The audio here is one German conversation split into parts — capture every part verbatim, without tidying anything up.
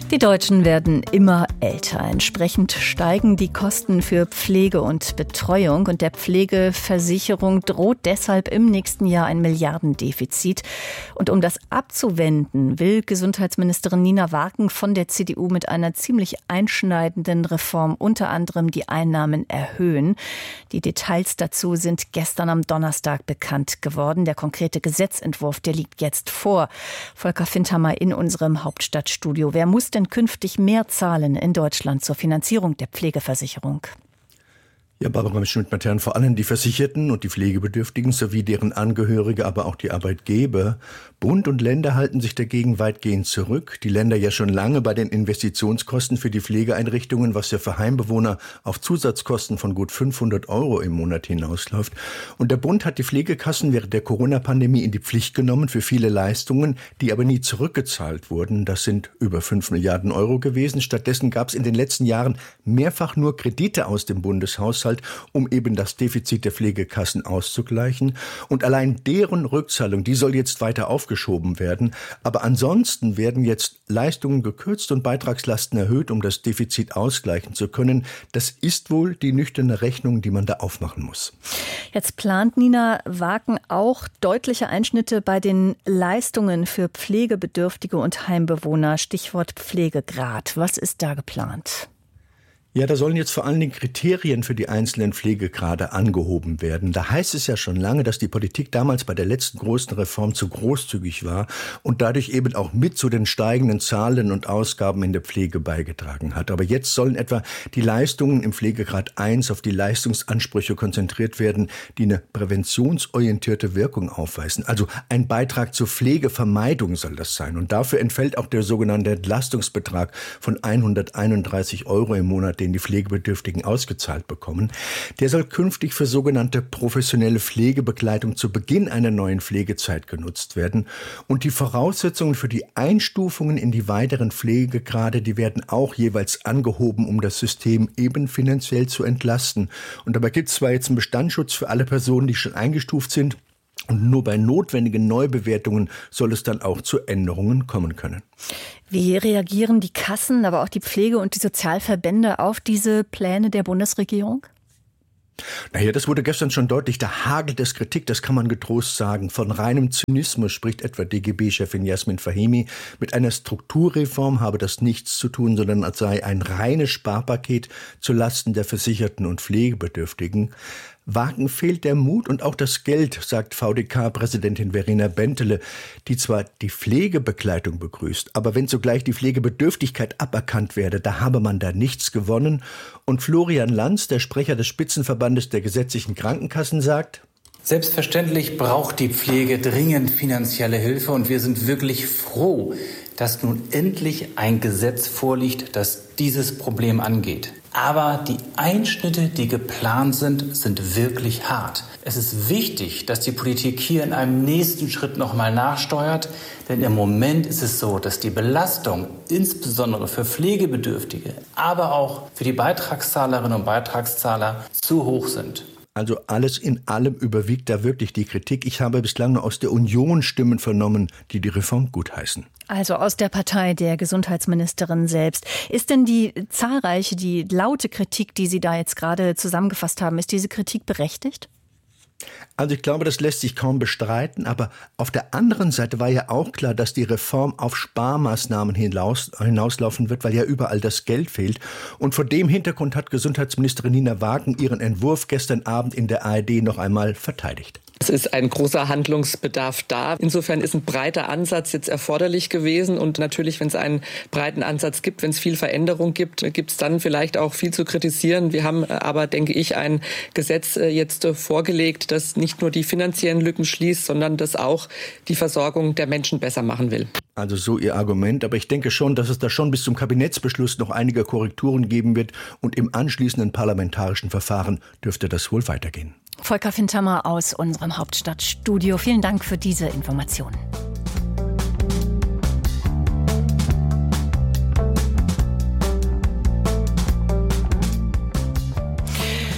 Die Deutschen werden immer älter. Entsprechend steigen die Kosten für Pflege und Betreuung. Und der Pflegeversicherung droht deshalb im nächsten Jahr ein Milliardendefizit. Und um das abzuwenden, will Gesundheitsministerin Nina Waken von der C D U mit einer ziemlich einschneidenden Reform unter anderem die Einnahmen erhöhen. Die Details dazu sind gestern am Donnerstag bekannt geworden. Der konkrete Gesetzentwurf, der liegt jetzt vor. Volker Findhammer in unserem Hauptstadtstudio. Wer muss denn künftig mehr zahlen in Deutschland zur Finanzierung der Pflegeversicherung? Ja, Barbara Schmidt-Matern, vor allem die Versicherten und die Pflegebedürftigen sowie deren Angehörige, aber auch die Arbeitgeber. Bund und Länder halten sich dagegen weitgehend zurück. Die Länder ja schon lange bei den Investitionskosten für die Pflegeeinrichtungen, was ja für Heimbewohner auf Zusatzkosten von gut fünfhundert Euro im Monat hinausläuft. Und der Bund hat die Pflegekassen während der Corona-Pandemie in die Pflicht genommen für viele Leistungen, die aber nie zurückgezahlt wurden. Das sind über fünf Milliarden Euro gewesen. Stattdessen gab es in den letzten Jahren mehrfach nur Kredite aus dem Bundeshaushalt, um eben das Defizit der Pflegekassen auszugleichen. Und allein deren Rückzahlung, die soll jetzt weiter aufgeschoben werden. Aber ansonsten werden jetzt Leistungen gekürzt und Beitragslasten erhöht, um das Defizit ausgleichen zu können. Das ist wohl die nüchterne Rechnung, die man da aufmachen muss. Jetzt plant Nina Waken auch deutliche Einschnitte bei den Leistungen für Pflegebedürftige und Heimbewohner. Stichwort Pflegegrad. Was ist da geplant? Ja, da sollen jetzt vor allen Dingen Kriterien für die einzelnen Pflegegrade angehoben werden. Da heißt es ja schon lange, dass die Politik damals bei der letzten großen Reform zu großzügig war und dadurch eben auch mit zu den steigenden Zahlen und Ausgaben in der Pflege beigetragen hat. Aber jetzt sollen etwa die Leistungen im Pflegegrad eins auf die Leistungsansprüche konzentriert werden, die eine präventionsorientierte Wirkung aufweisen. Also ein Beitrag zur Pflegevermeidung soll das sein. Und dafür entfällt auch der sogenannte Entlastungsbetrag von hunderteinunddreißig Euro im Monat, den die Pflegebedürftigen ausgezahlt bekommen. Der soll künftig für sogenannte professionelle Pflegebegleitung zu Beginn einer neuen Pflegezeit genutzt werden. Und die Voraussetzungen für die Einstufungen in die weiteren Pflegegrade, die werden auch jeweils angehoben, um das System eben finanziell zu entlasten. Und dabei gibt es zwar jetzt einen Bestandsschutz für alle Personen, die schon eingestuft sind, und nur bei notwendigen Neubewertungen soll es dann auch zu Änderungen kommen können. Wie reagieren die Kassen, aber auch die Pflege- und die Sozialverbände auf diese Pläne der Bundesregierung? Naja, das wurde gestern schon deutlich. Da hagelt es Kritik, das kann man getrost sagen. Von reinem Zynismus spricht etwa D G B-Chefin Jasmin Fahimi. Mit einer Strukturreform habe das nichts zu tun, sondern es sei ein reines Sparpaket zulasten der Versicherten und Pflegebedürftigen. Wagen fehlt der Mut und auch das Geld, sagt V D K-Präsidentin Verena Bentele, die zwar die Pflegebegleitung begrüßt, aber wenn zugleich die Pflegebedürftigkeit aberkannt werde, da habe man da nichts gewonnen. Und Florian Lanz, der Sprecher des Spitzenverbandes der gesetzlichen Krankenkassen, sagt: Selbstverständlich braucht die Pflege dringend finanzielle Hilfe und wir sind wirklich froh, dass nun endlich ein Gesetz vorliegt, das dieses Problem angeht. Aber die Einschnitte, die geplant sind, sind wirklich hart. Es ist wichtig, dass die Politik hier in einem nächsten Schritt nochmal nachsteuert, denn im Moment ist es so, dass die Belastung insbesondere für Pflegebedürftige, aber auch für die Beitragszahlerinnen und Beitragszahler zu hoch sind. Also alles in allem überwiegt da wirklich die Kritik. Ich habe bislang nur aus der Union Stimmen vernommen, die die Reform gutheißen. Also aus der Partei der Gesundheitsministerin selbst. Ist denn die zahlreiche, die laute Kritik, die Sie da jetzt gerade zusammengefasst haben, ist diese Kritik berechtigt? Also ich glaube, das lässt sich kaum bestreiten, aber auf der anderen Seite war ja auch klar, dass die Reform auf Sparmaßnahmen hinaus, hinauslaufen wird, weil ja überall das Geld fehlt. Und vor dem Hintergrund hat Gesundheitsministerin Nina Waken ihren Entwurf gestern Abend in der A R D noch einmal verteidigt. Es ist ein großer Handlungsbedarf da. Insofern ist ein breiter Ansatz jetzt erforderlich gewesen. Und natürlich, wenn es einen breiten Ansatz gibt, wenn es viel Veränderung gibt, gibt es dann vielleicht auch viel zu kritisieren. Wir haben aber, denke ich, ein Gesetz jetzt vorgelegt, das nicht nur die finanziellen Lücken schließt, sondern das auch die Versorgung der Menschen besser machen will. Also so Ihr Argument. Aber ich denke schon, dass es da schon bis zum Kabinettsbeschluss noch einige Korrekturen geben wird. Und im anschließenden parlamentarischen Verfahren dürfte das wohl weitergehen. Volker Findhammer aus unserem Hauptstadtstudio. Vielen Dank für diese Informationen. Um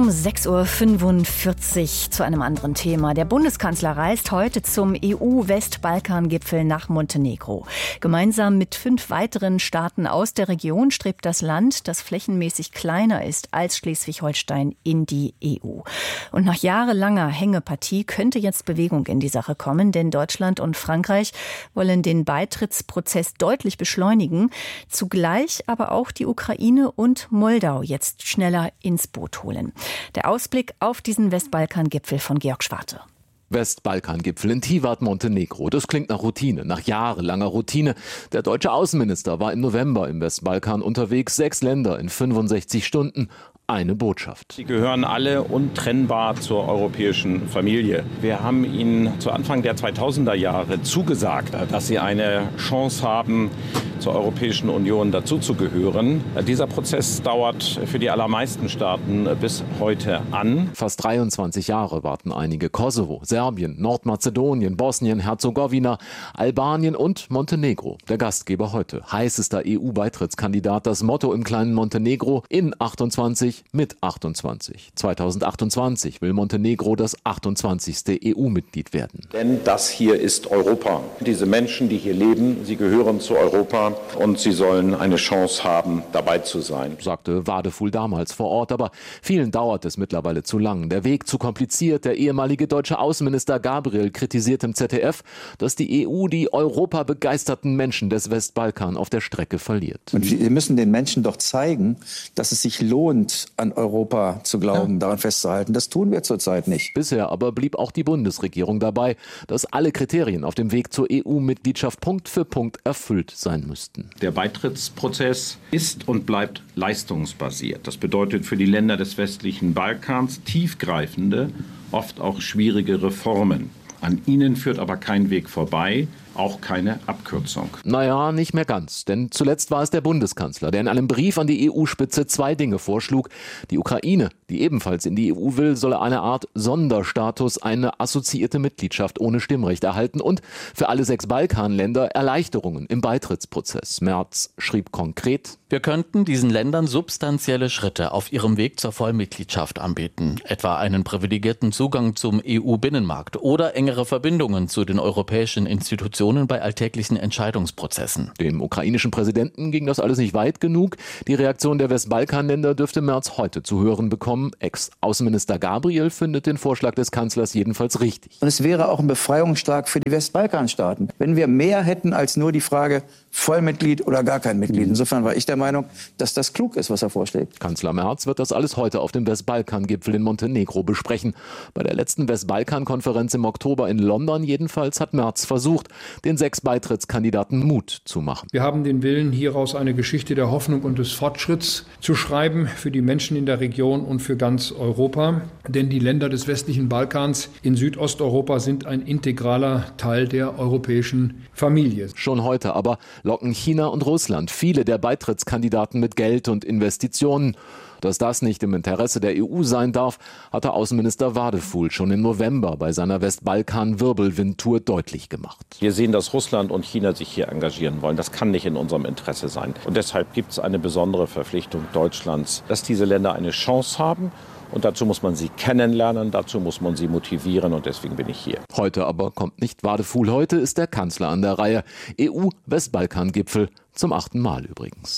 Um sechs Uhr fünfundvierzig zu einem anderen Thema. Der Bundeskanzler reist heute zum E U-Westbalkan-Gipfel nach Montenegro. Gemeinsam mit fünf weiteren Staaten aus der Region strebt das Land, das flächenmäßig kleiner ist als Schleswig-Holstein, in die E U. Und nach jahrelanger Hängepartie könnte jetzt Bewegung in die Sache kommen, denn Deutschland und Frankreich wollen den Beitrittsprozess deutlich beschleunigen, zugleich aber auch die Ukraine und Moldau jetzt schneller ins Boot holen. Der Ausblick auf diesen Westbalkan-Gipfel von Georg Schwarte. Westbalkan-Gipfel in Tivat, Montenegro. Das klingt nach Routine, nach jahrelanger Routine. Der deutsche Außenminister war im November im Westbalkan unterwegs. Sechs Länder in fünfundsechzig Stunden. Eine Botschaft. Sie gehören alle untrennbar zur europäischen Familie. Wir haben ihnen zu Anfang der zweitausender Jahre zugesagt, dass sie eine Chance haben, zur Europäischen Union dazuzugehören. Dieser Prozess dauert für die allermeisten Staaten bis heute an. Fast dreiundzwanzig Jahre warten einige. Kosovo, Serbien, Nordmazedonien, Bosnien, Herzegowina, Albanien und Montenegro. Der Gastgeber heute. Heißester E U-Beitrittskandidat. Das Motto im kleinen Montenegro: in achtundzwanzig mit achtundzwanzig. zweitausendachtundzwanzig will Montenegro das achtundzwanzigste E U-Mitglied werden. Denn das hier ist Europa. Diese Menschen, die hier leben, sie gehören zu Europa und sie sollen eine Chance haben, dabei zu sein, sagte Wadefuhl damals vor Ort. Aber vielen dauert es mittlerweile zu lang. Der Weg zu kompliziert. Der ehemalige deutsche Außenminister Gabriel kritisiert im Z D F, dass die E U die europabegeisterten Menschen des Westbalkan auf der Strecke verliert. Und wir müssen den Menschen doch zeigen, dass es sich lohnt, an Europa zu glauben, ja. daran festzuhalten. Das tun wir zurzeit nicht. Bisher aber blieb auch die Bundesregierung dabei, dass alle Kriterien auf dem Weg zur E U-Mitgliedschaft Punkt für Punkt erfüllt sein müssten. Der Beitrittsprozess ist und bleibt leistungsbasiert. Das bedeutet für die Länder des westlichen Balkans tiefgreifende, oft auch schwierige Reformen. An ihnen führt aber kein Weg vorbei, auch keine Abkürzung. Naja, nicht mehr ganz. Denn zuletzt war es der Bundeskanzler, der in einem Brief an die E U-Spitze zwei Dinge vorschlug. Die Ukraine, die ebenfalls in die E U will, solle eine Art Sonderstatus, eine assoziierte Mitgliedschaft ohne Stimmrecht erhalten und für alle sechs Balkanländer Erleichterungen im Beitrittsprozess. Merz schrieb konkret: Wir könnten diesen Ländern substanzielle Schritte auf ihrem Weg zur Vollmitgliedschaft anbieten, etwa einen privilegierten Zugang zum E U-Binnenmarkt oder engere Verbindungen zu den europäischen Institutionen bei alltäglichen Entscheidungsprozessen. Dem ukrainischen Präsidenten ging das alles nicht weit genug. Die Reaktion der Westbalkanländer dürfte Merz heute zu hören bekommen. Ex-Außenminister Gabriel findet den Vorschlag des Kanzlers jedenfalls richtig. Und es wäre auch ein Befreiungsschlag für die Westbalkanstaaten, wenn wir mehr hätten als nur die Frage Vollmitglied oder gar kein Mitglied. Insofern war ich der Meinung, dass das klug ist, was er vorschlägt. Kanzler Merz wird das alles heute auf dem Westbalkan-Gipfel in Montenegro besprechen. Bei der letzten Westbalkan-Konferenz im Oktober in London jedenfalls hat Merz versucht, den sechs Beitrittskandidaten Mut zu machen. Wir haben den Willen, hieraus eine Geschichte der Hoffnung und des Fortschritts zu schreiben für die Menschen in der Region und für ganz Europa. Denn die Länder des westlichen Balkans in Südosteuropa sind ein integraler Teil der europäischen Familie. Schon heute aber locken China und Russland viele der Beitrittskandidaten mit Geld und Investitionen. Dass das nicht im Interesse der E U sein darf, hatte Außenminister Wadefuhl schon im November bei seiner Westbalkan-Wirbelwind-Tour deutlich gemacht. Wir sehen, dass Russland und China sich hier engagieren wollen. Das kann nicht in unserem Interesse sein. Und deshalb gibt es eine besondere Verpflichtung Deutschlands, dass diese Länder eine Chance haben. Und dazu muss man sie kennenlernen, dazu muss man sie motivieren und deswegen bin ich hier. Heute aber kommt nicht Wadefuhl, heute ist der Kanzler an der Reihe. E U-Westbalkan-Gipfel zum achten Mal übrigens.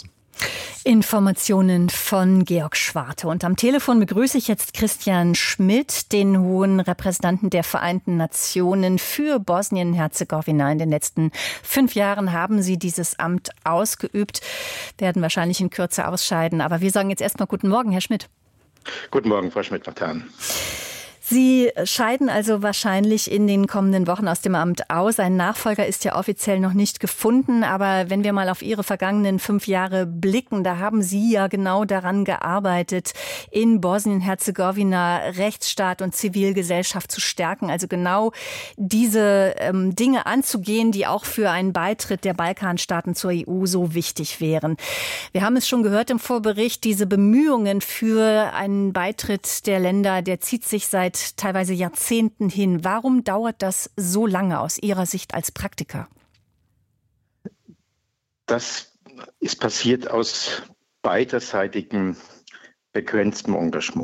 Informationen von Georg Schwarte. Und am Telefon begrüße ich jetzt Christian Schmidt, den hohen Repräsentanten der Vereinten Nationen für Bosnien-Herzegowina. In den letzten fünf Jahren haben Sie dieses Amt ausgeübt, werden wahrscheinlich in Kürze ausscheiden. Aber wir sagen jetzt erstmal guten Morgen, Herr Schmidt. Guten Morgen, Frau Schmidt-Nathan. Sie scheiden also wahrscheinlich in den kommenden Wochen aus dem Amt aus. Ein Nachfolger ist ja offiziell noch nicht gefunden. Aber wenn wir mal auf Ihre vergangenen fünf Jahre blicken, da haben Sie ja genau daran gearbeitet, in Bosnien-Herzegowina Rechtsstaat und Zivilgesellschaft zu stärken. Also genau diese ähm, Dinge anzugehen, die auch für einen Beitritt der Balkanstaaten zur E U so wichtig wären. Wir haben es schon gehört im Vorbericht, diese Bemühungen für einen Beitritt der Länder, der zieht sich seit teilweise Jahrzehnten hin. Warum dauert das so lange aus Ihrer Sicht als Praktiker? Das ist passiert aus beiderseitigem begrenztem Engagement.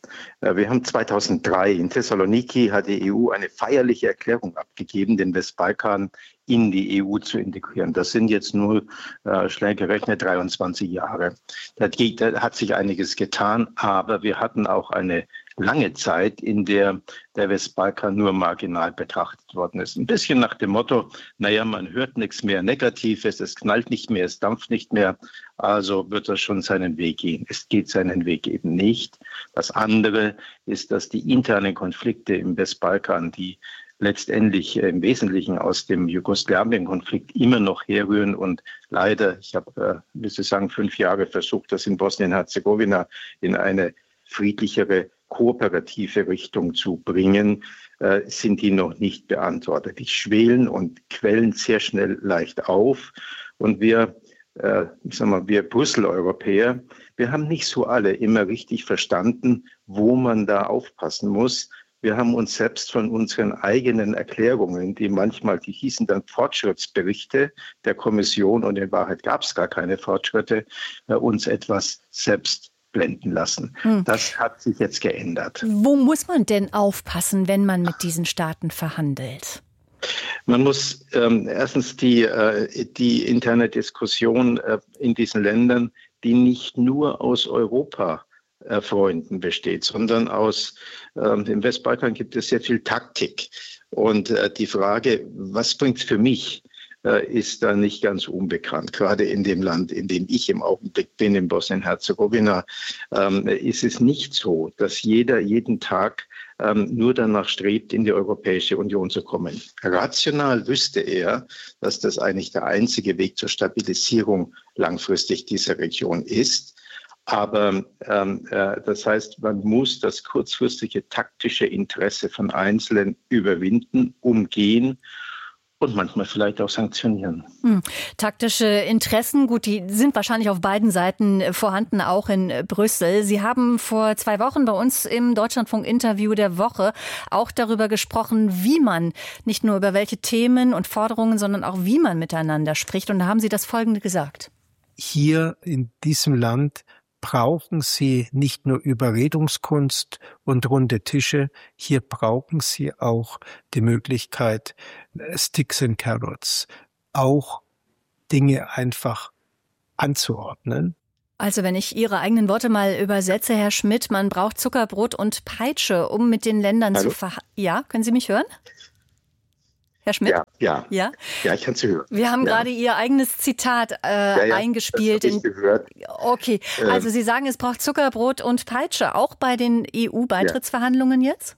Wir haben zweitausenddrei in Thessaloniki hat die E U eine feierliche Erklärung abgegeben, den Westbalkan in die E U zu integrieren. Das sind jetzt nur äh, schnell gerechnet dreiundzwanzig Jahre. Da, da hat sich einiges getan, aber wir hatten auch eine lange Zeit, in der der Westbalkan nur marginal betrachtet worden ist. Ein bisschen nach dem Motto, naja, man hört nichts mehr Negatives, es knallt nicht mehr, es dampft nicht mehr, also wird das schon seinen Weg gehen. Es geht seinen Weg eben nicht. Das andere ist, dass die internen Konflikte im Westbalkan, die letztendlich im Wesentlichen aus dem Jugoslawien-Konflikt immer noch herrühren und leider, ich habe, äh, müsste sagen, fünf Jahre versucht, das in Bosnien-Herzegowina in eine friedlichere, kooperative Richtung zu bringen, äh, sind die noch nicht beantwortet. Die schwelen und quellen sehr schnell leicht auf. Und wir, äh, ich sag mal, wir Brüssel-Europäer, wir haben nicht so alle immer richtig verstanden, wo man da aufpassen muss. Wir haben uns selbst von unseren eigenen Erklärungen, die manchmal, die hießen dann Fortschrittsberichte der Kommission und in Wahrheit gab es gar keine Fortschritte, äh, uns etwas selbst blenden lassen. Hm. Das hat sich jetzt geändert. Wo muss man denn aufpassen, wenn man mit diesen Staaten verhandelt? Man muss ähm, erstens die, äh, die interne Diskussion äh, in diesen Ländern, die nicht nur aus Europa äh, Freunden besteht, sondern aus äh, dem Westbalkan gibt es sehr viel Taktik. Und äh, die Frage, was bringt es für mich, ist da nicht ganz unbekannt. Gerade in dem Land, in dem ich im Augenblick bin, in Bosnien-Herzegowina, ähm, ist es nicht so, dass jeder jeden Tag ähm, nur danach strebt, in die Europäische Union zu kommen. Rational wüsste er, dass das eigentlich der einzige Weg zur Stabilisierung langfristig dieser Region ist. Aber ähm, äh, das heißt, man muss das kurzfristige taktische Interesse von Einzelnen überwinden, umgehen und manchmal vielleicht auch sanktionieren. Hm. Taktische Interessen, gut, die sind wahrscheinlich auf beiden Seiten vorhanden, auch in Brüssel. Sie haben vor zwei Wochen bei uns im Deutschlandfunk-Interview der Woche auch darüber gesprochen, wie man, nicht nur über welche Themen und Forderungen, sondern auch wie man miteinander spricht. Und da haben Sie das Folgende gesagt. Hier in diesem Land brauchen Sie nicht nur Überredungskunst und runde Tische, hier brauchen Sie auch die Möglichkeit, Sticks and Carrots, auch Dinge einfach anzuordnen. Also wenn ich Ihre eigenen Worte mal übersetze, Herr Schmidt, man braucht Zuckerbrot und Peitsche, um mit den Ländern Hallo? zu verhandeln. Ja, können Sie mich hören? Herr Schmidt? Ja, ja. Ja, ja ich kann Sie hören. Wir haben ja. gerade Ihr eigenes Zitat äh, ja, ja, eingespielt. Das habe ich gehört. Okay, also ähm. Sie sagen, es braucht Zuckerbrot und Peitsche, auch bei den E U-Beitrittsverhandlungen ja. jetzt?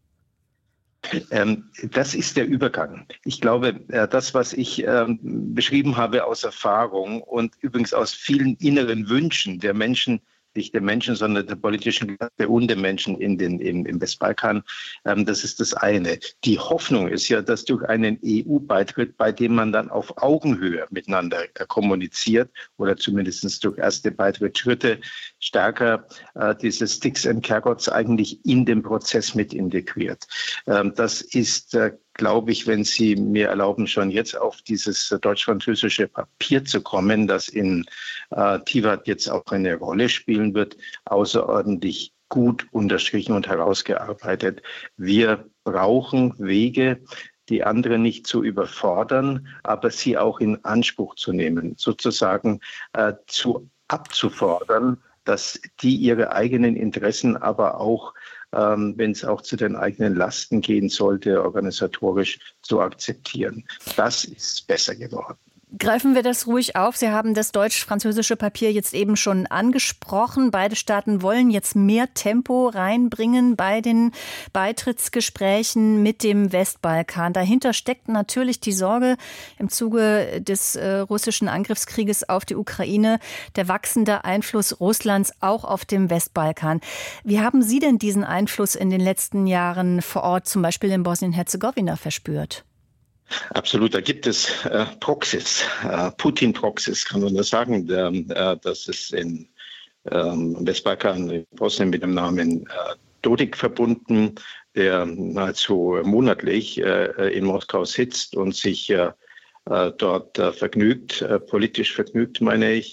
Ähm, das ist der Übergang. Ich glaube, äh, das, was ich ähm, beschrieben habe aus Erfahrung und übrigens aus vielen inneren Wünschen der Menschen, nicht der Menschen, sondern der politischen Klasse und der Menschen in den, im, im Westbalkan. Ähm, das ist das eine. Die Hoffnung ist ja, dass durch einen E U-Beitritt, bei dem man dann auf Augenhöhe miteinander äh, kommuniziert oder zumindest durch erste Beitrittsschritte stärker äh, diese Sticks and Carrots eigentlich in den Prozess mit integriert. Ähm, das ist äh, glaube ich, wenn Sie mir erlauben, schon jetzt auf dieses deutsch-französische Papier zu kommen, das in äh, Tivat jetzt auch eine Rolle spielen wird, außerordentlich gut unterstrichen und herausgearbeitet. Wir brauchen Wege, die anderen nicht zu überfordern, aber sie auch in Anspruch zu nehmen, sozusagen äh, zu abzufordern, dass die ihre eigenen Interessen aber auch, ähm, wenn es auch zu den eigenen Lasten gehen sollte, organisatorisch zu akzeptieren. Das ist besser geworden. Greifen wir das ruhig auf. Sie haben das deutsch-französische Papier jetzt eben schon angesprochen. Beide Staaten wollen jetzt mehr Tempo reinbringen bei den Beitrittsgesprächen mit dem Westbalkan. Dahinter steckt natürlich die Sorge im Zuge des äh, russischen Angriffskrieges auf die Ukraine, der wachsende Einfluss Russlands auch auf dem Westbalkan. Wie haben Sie denn diesen Einfluss in den letzten Jahren vor Ort, zum Beispiel in Bosnien-Herzegowina, verspürt? Absolut, da gibt es äh, Proxys, äh, Putin-Proxys, kann man das sagen. Der, äh, das ist in ähm, Westbalkan, in Bosnien mit dem Namen äh, Dodik verbunden, der nahezu monatlich äh, in Moskau sitzt und sich äh, dort äh, vergnügt, äh, politisch vergnügt, meine ich.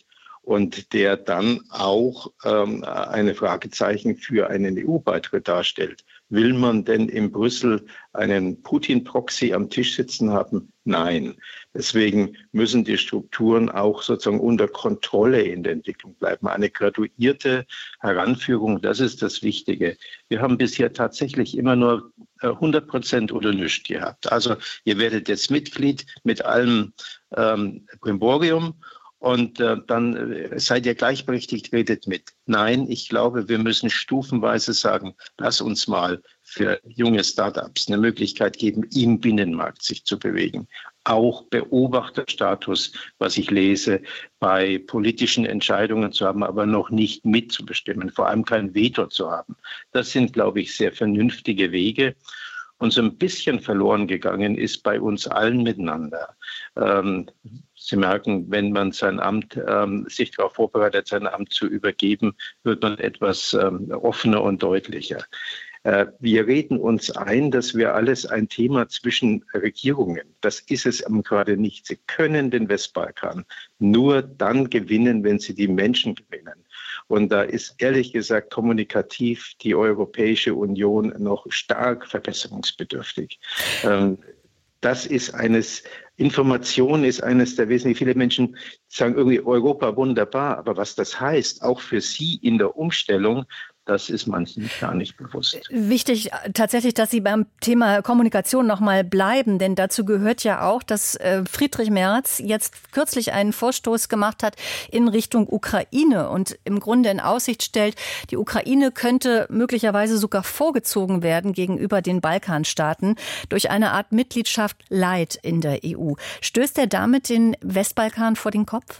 und der dann auch ähm, eine Fragezeichen für einen E U-Beitritt darstellt. Will man denn in Brüssel einen Putin-Proxy am Tisch sitzen haben? Nein. Deswegen müssen die Strukturen auch sozusagen unter Kontrolle in der Entwicklung bleiben. Eine graduierte Heranführung, das ist das Wichtige. Wir haben bisher tatsächlich immer nur hundert Prozent oder nichts gehabt. Also ihr werdet jetzt Mitglied mit allem ähm, Brimborium. Und äh, dann äh, seid ihr gleichberechtigt, redet mit. Nein, ich glaube, wir müssen stufenweise sagen, lass uns mal für junge Startups eine Möglichkeit geben, im Binnenmarkt sich zu bewegen. Auch Beobachterstatus, was ich lese, bei politischen Entscheidungen zu haben, aber noch nicht mitzubestimmen, vor allem kein Veto zu haben. Das sind, glaube ich, sehr vernünftige Wege. Und so ein bisschen verloren gegangen ist bei uns allen miteinander. Ähm, Sie merken, wenn man sein Amt, ähm, sich darauf vorbereitet, sein Amt zu übergeben, wird man etwas ähm, offener und deutlicher. Äh, wir reden uns ein, dass wir alles ein Thema zwischen Regierungen, das ist es gerade nicht. Sie können den Westbalkan nur dann gewinnen, wenn sie die Menschen gewinnen. Und da ist ehrlich gesagt kommunikativ die Europäische Union noch stark verbesserungsbedürftig. Ähm, das ist eines, Information ist eines der wesentlichen, viele Menschen sagen irgendwie Europa wunderbar, aber was das heißt, auch für sie in der Umstellung, das ist manchen gar nicht bewusst. Wichtig tatsächlich, dass Sie beim Thema Kommunikation noch mal bleiben, denn dazu gehört ja auch, dass Friedrich Merz jetzt kürzlich einen Vorstoß gemacht hat in Richtung Ukraine und im Grunde in Aussicht stellt, die Ukraine könnte möglicherweise sogar vorgezogen werden gegenüber den Balkanstaaten durch eine Art Mitgliedschaft Light in der E U. Stößt er damit den Westbalkan vor den Kopf?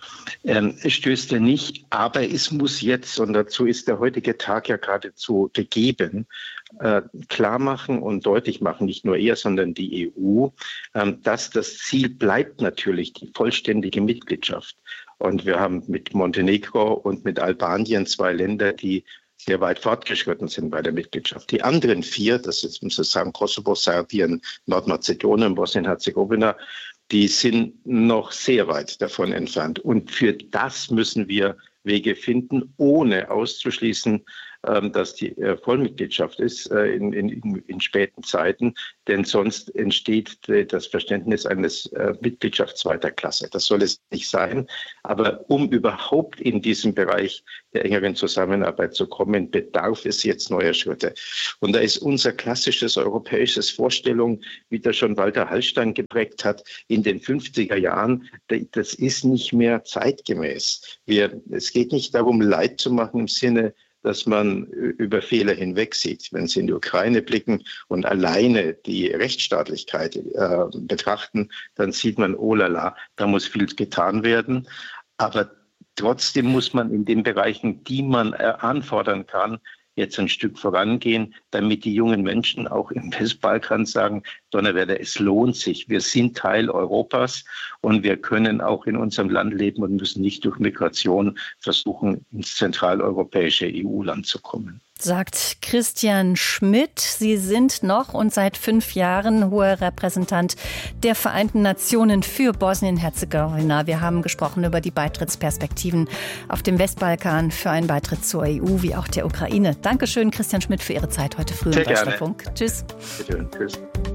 Ähm, stößt er nicht, aber es muss jetzt, und dazu ist der heutige Tag ja geradezu gegeben, äh, klar machen und deutlich machen, nicht nur er, sondern die E U, äh, dass das Ziel bleibt natürlich die vollständige Mitgliedschaft. Und wir haben mit Montenegro und mit Albanien zwei Länder, die sehr weit fortgeschritten sind bei der Mitgliedschaft. Die anderen vier, das ist, muss ich sagen, Kosovo, Serbien, Nordmazedonien, Bosnien-Herzegowina, die sind noch sehr weit davon entfernt. Und für das müssen wir Wege finden, ohne auszuschließen, dass die Vollmitgliedschaft ist in, in, in späten Zeiten. Denn sonst entsteht das Verständnis eines Mitgliedschafts zweiter Klasse. Das soll es nicht sein. Aber um überhaupt in diesem Bereich der engeren Zusammenarbeit zu kommen, bedarf es jetzt neuer Schritte. Und da ist unser klassisches europäisches Vorstellung, wie das schon Walter Hallstein geprägt hat, in den fünfziger Jahren, das ist nicht mehr zeitgemäß. Wir, es geht nicht darum, Leid zu machen im Sinne, dass man über Fehler hinwegsieht. Wenn Sie in die Ukraine blicken und alleine die Rechtsstaatlichkeit äh, betrachten, dann sieht man, oh la la, da muss viel getan werden. Aber trotzdem muss man in den Bereichen, die man äh, anfordern kann, jetzt ein Stück vorangehen, damit die jungen Menschen auch im Westbalkan sagen, Donnerwetter, es lohnt sich. Wir sind Teil Europas und wir können auch in unserem Land leben und müssen nicht durch Migration versuchen, ins zentraleuropäische E U-Land zu kommen. Sagt Christian Schmidt. Sie sind noch und seit fünf Jahren hoher Repräsentant der Vereinten Nationen für Bosnien-Herzegowina. Wir haben gesprochen über die Beitrittsperspektiven auf dem Westbalkan für einen Beitritt zur E U wie auch der Ukraine. Dankeschön, Christian Schmidt, für Ihre Zeit heute früh im Deutschlandfunk. Tschüss. Bitte, tschüss.